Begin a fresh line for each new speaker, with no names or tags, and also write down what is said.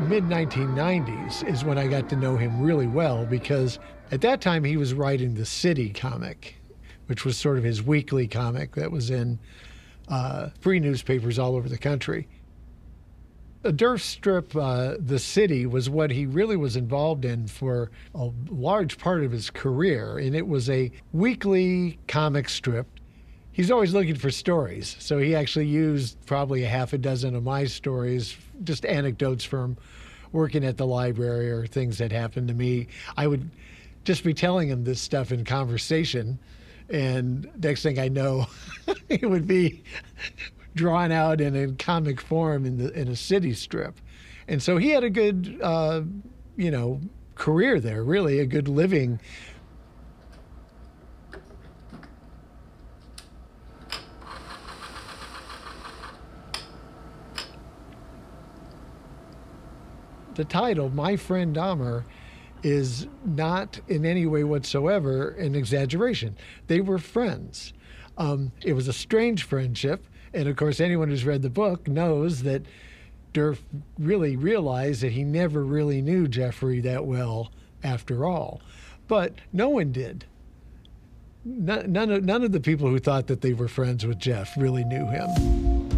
mid-1990s is when I got to know him really well, because at that time he was writing the City comic, which was sort of his weekly comic that was in free newspapers all over the country. The Durf strip, The City, was what he really was involved in for a large part of his career, and it was a weekly comic strip. He's always looking for stories, so he actually used probably a half a dozen of my stories, just anecdotes from working at the library or things that happened to me. I would just be telling him this stuff in conversation, and next thing I know, it would be drawn out in a comic form in a City strip. And so he had a good, career there, really a good living. The title, My Friend Dahmer, is not in any way whatsoever an exaggeration. They were friends. It was a strange friendship. And of course, anyone who's read the book knows that Durf really realized that he never really knew Jeffrey that well after all. But no one did. None of the people who thought that they were friends with Jeff really knew him.